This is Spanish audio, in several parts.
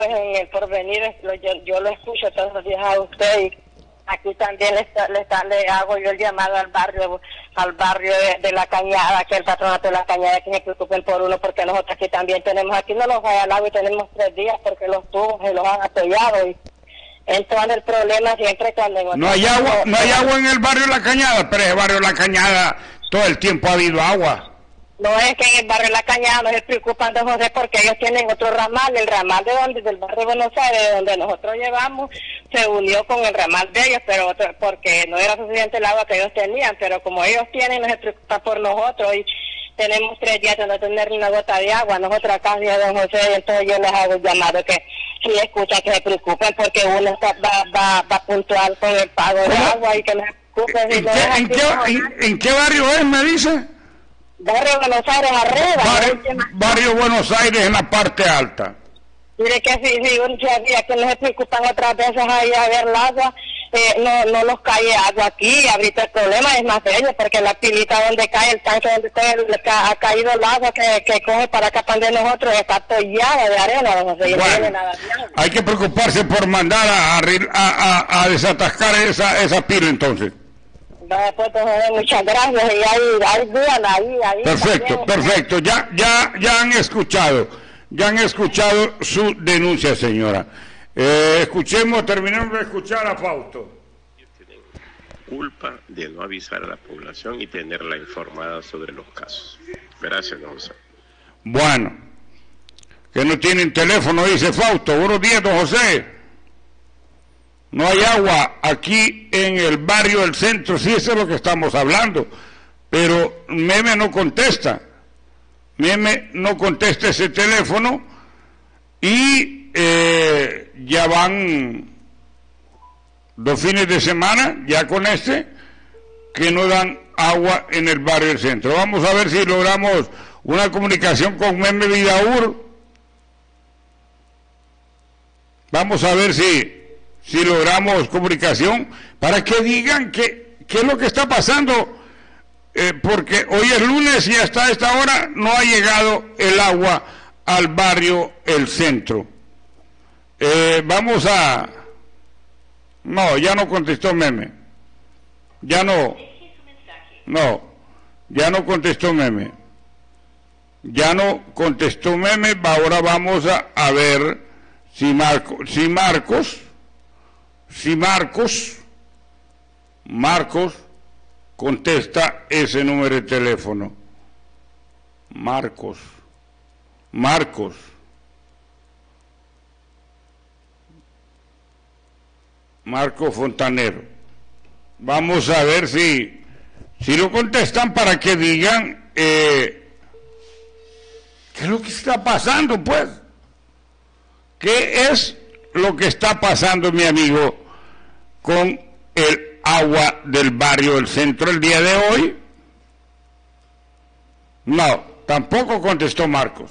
en el Porvenir, yo lo escucho todos los días a usted y aquí también le hago yo el llamado al barrio de La Cañada, que el patronato de La Cañada, que se preocupen por uno, porque nosotros aquí también tenemos, aquí no nos falla el agua y tenemos 3 días porque los tubos se los han atollado y entonces el problema siempre cuando... No hay agua en el barrio La Cañada, pero el barrio La Cañada todo el tiempo ha habido agua. No es que en el barrio La Cañada no se preocupan de José porque ellos tienen otro ramal, el ramal del barrio Buenos Aires, de donde nosotros llevamos, se unió con el ramal de ellos, pero porque no era suficiente el agua que ellos tenían, pero como ellos tienen, no se preocupan por nosotros y tenemos 3 días de no tener una gota de agua, nosotros acá, señor don José, entonces yo les hago el llamado que si escucha que se preocupen porque uno va puntual con el pago de agua y que no se preocupen. ¿En qué barrio es, me dice? Barrio Buenos Aires arriba. Barrio Buenos Aires en la parte alta. Mire que si un día que no se preocupan otras veces ahí a ver el agua, no nos cae agua aquí, ahorita el problema es más serio porque la pilita donde cae, el tanque donde ha caído el agua que coge para acá para de nosotros está tollada de arena, no sé, bueno, no nada. Hay que preocuparse por mandar a desatascar esa pila entonces. Pues, muchas gracias y ahí vean ahí perfecto, ya han escuchado su denuncia, señora. Terminemos de escuchar a Fausto. Tienen culpa de no avisar a la población y tenerla informada sobre los casos. Gracias, don José. Bueno, que no tienen teléfono, dice Fausto. Buenos días, don José. No hay agua aquí en el barrio del centro, sí, eso es lo que estamos hablando, pero Meme no contesta ese teléfono y ya van 2 fines de semana, ya con que no dan agua en el barrio del centro. Vamos a ver si logramos una comunicación con Meme Vidaur. Vamos a ver si logramos comunicación para que digan qué es lo que está pasando, porque hoy es lunes y hasta esta hora no ha llegado el agua al barrio El Centro. No, ya no contestó Meme. Ya no contestó Meme. Ahora vamos a ver si Marcos contesta ese número de teléfono. Marcos Fontanero. Vamos a ver si lo contestan para que digan qué es lo que está pasando, pues. ¿Qué es lo que está pasando, mi amigo, con el agua del barrio del centro el día de hoy? No, tampoco contestó Marcos.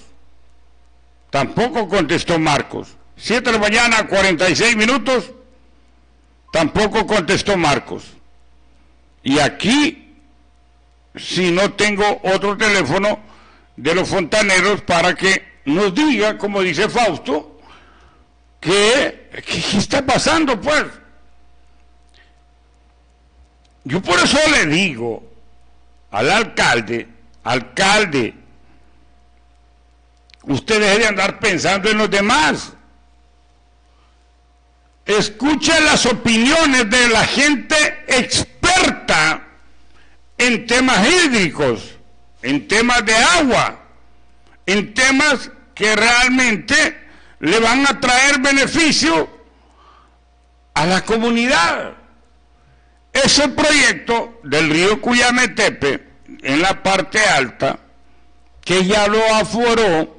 7 de la mañana, 46 minutos, tampoco contestó Marcos. Y aquí, si no tengo otro teléfono de los fontaneros para que nos diga, como dice Fausto, ¿qué está pasando, pues? Yo por eso le digo al alcalde, usted deje de andar pensando en los demás. Escuche las opiniones de la gente experta en temas hídricos, en temas de agua, en temas que realmente le van a traer beneficio a la comunidad. Ese proyecto del río Cuyametepe en la parte alta, que ya lo aforó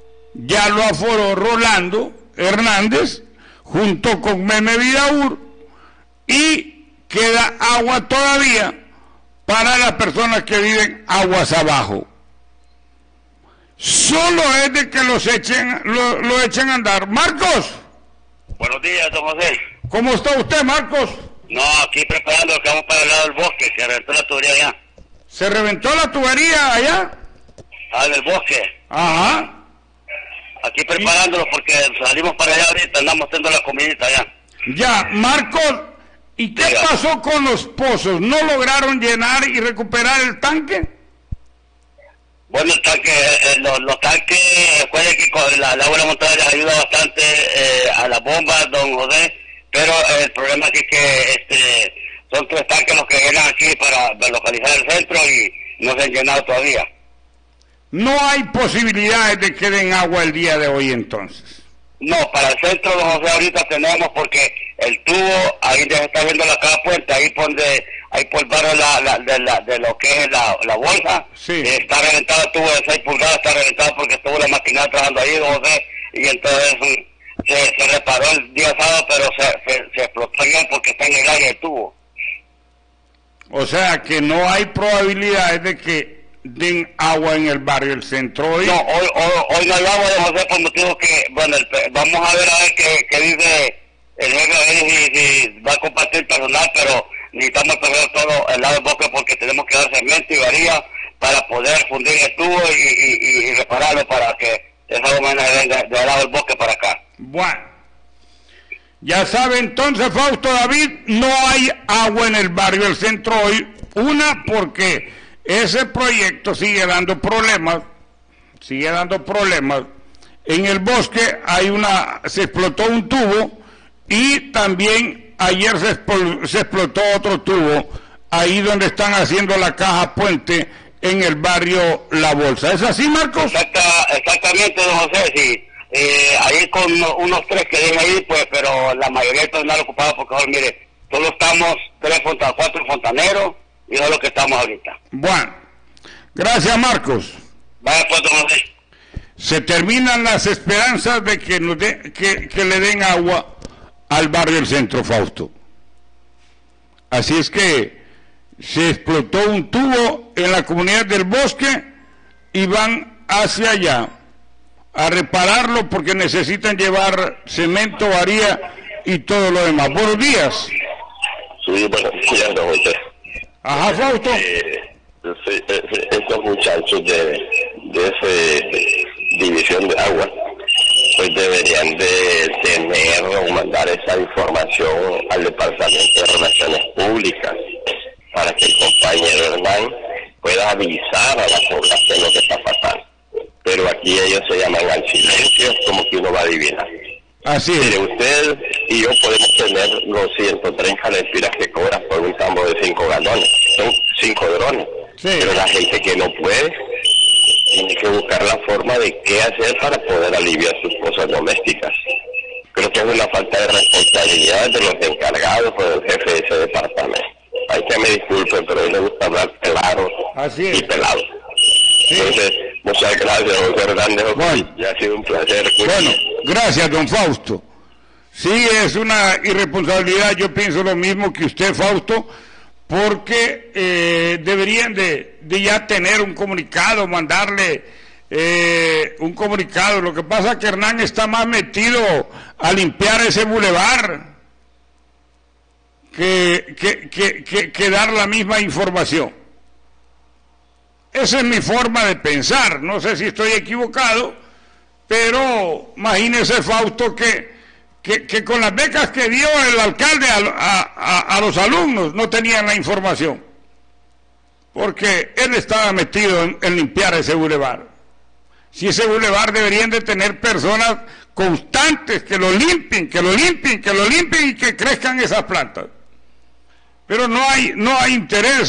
Rolando Hernández junto con Meme Vidaur, y queda agua todavía para las personas que viven aguas abajo. Solo es de que lo echen a andar. Marcos. Buenos días, don José. ¿Cómo está usted, Marcos? No, aquí preparando que vamos para el lado del bosque, se reventó la tubería allá. ¿Se reventó la tubería allá? Ah, del bosque. Ajá. aquí preparándolo porque salimos para allá ahorita, andamos haciendo la comidita allá. Ya, Marcos, ¿y qué pasó con los pozos? ¿No lograron llenar y recuperar el tanque? Bueno, el tanque, los tanques, recuerden que con la agua montada les ayuda bastante a las bombas, don José, pero el problema aquí es que son 3 tanques los que llenan aquí para localizar el centro y no se han llenado todavía. No hay posibilidades de que den agua el día de hoy entonces. No, para el centro, don José, ahorita tenemos porque el tubo, ahí ya se está viendo la cada puente, ahí por el barrio de lo que es la bolsa, sí. Está reventado el tubo de 6 pulgadas, está reventado porque estuvo la máquina trabajando ahí, don José, y entonces se reparó el día sábado, pero se explotó bien porque está en el área del tubo. O sea que no hay probabilidades de que den agua en el barrio del centro hoy. No, hoy no hay agua, don José, por motivo que, bueno, vamos a ver qué dice el jefe, a ver si va a compartir personal, pero necesitamos perder todo el lado del bosque porque tenemos que dar cemento y varilla para poder fundir el tubo y repararlo para que esa agua venga del lado del bosque para acá. Bueno, ya sabe entonces, Fausto David, no hay agua en el barrio del centro hoy. Una, porque ese proyecto sigue dando problemas. En el bosque se explotó un tubo y también ayer se explotó otro tubo ahí donde están haciendo la caja puente en el barrio La Bolsa. ¿Es así, Marcos? Exactamente, don José, sí. Ahí con unos 3 que dejan ahí, pues, pero la mayoría están ocupados porque, ahora, mire, solo estamos 4 fontaneros y eso es lo que estamos ahorita. Bueno, gracias, Marcos. Vaya pues, don José. Se terminan las esperanzas de que le den agua al barrio del centro, Fausto. Así es que se explotó un tubo en la comunidad del bosque y van hacia allá a repararlo porque necesitan llevar cemento, varilla y todo lo demás. Buenos días. Sí, buenos días, don José. Ajá, Fausto. Estos muchachos de esa división de agua, pues deberían de tener o mandar esa información al Departamento de Relaciones Públicas para que el compañero Hernán pueda avisar a la población lo que está pasando. Pero aquí ellos se llaman al silencio, como que uno va a adivinar. Así es. Mire, usted y yo podemos tener los 130 lempiras que cobras por un tambo de 5 galones. Son 5 drones. Sí. Pero la gente que no puede, tiene que buscar la forma de qué hacer para poder aliviar sus cosas domésticas. Creo que es una falta de responsabilidad de los encargados o del jefe de ese departamento. Hay que me disculpen, pero a mí me gusta hablar claro y pelado. Sí. Entonces, muchas gracias, José Hernández. Bueno. Ya ha sido un placer. Bueno, gracias, don Fausto. Sí, es una irresponsabilidad. Yo pienso lo mismo que usted, Fausto, porque deberían de ya tener un comunicado, mandarle un comunicado. Lo que pasa es que Hernán está más metido a limpiar ese bulevar que dar la misma información. Esa es mi forma de pensar. No sé si estoy equivocado, pero imagínese, Fausto, que con las becas que dio el alcalde a los alumnos no tenían la información, porque él estaba metido en limpiar ese bulevar. Si ese bulevar deberían de tener personas constantes que lo limpien y que crezcan esas plantas. Pero no hay interés.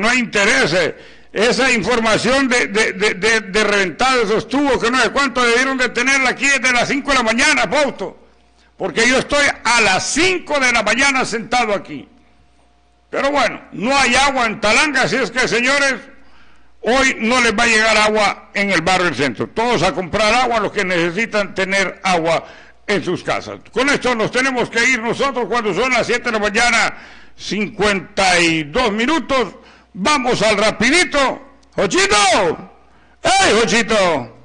Esa información de reventado esos tubos, que no sé cuánto debieron de tenerla aquí desde las 5 de la mañana, Fausto. Porque yo estoy a las 5 de la mañana sentado aquí. Pero bueno, no hay agua en Talanga, así es que, señores, hoy no les va a llegar agua en el barrio del centro. Todos a comprar agua, los que necesitan tener agua en sus casas. Con esto nos tenemos que ir nosotros cuando son las 7 de la mañana, 52 minutos. Vamos al rapidito. ¡Jochito! ¡Hey, Jochito!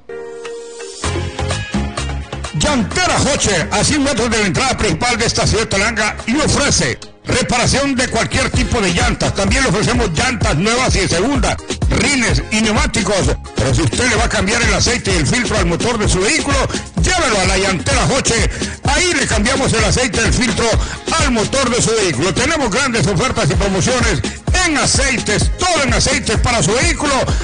Llantera Joche, a 100 metros de la entrada principal de esta ciudad de Talanga, y ofrece reparación de cualquier tipo de llantas. También le ofrecemos llantas nuevas y de segunda, rines y neumáticos. Pero si usted le va a cambiar el aceite y el filtro al motor de su vehículo, llévelo a la llantera Joche. Ahí le cambiamos el aceite y el filtro al motor de su vehículo. Tenemos grandes ofertas y promociones en aceites, todo en aceites para su vehículo.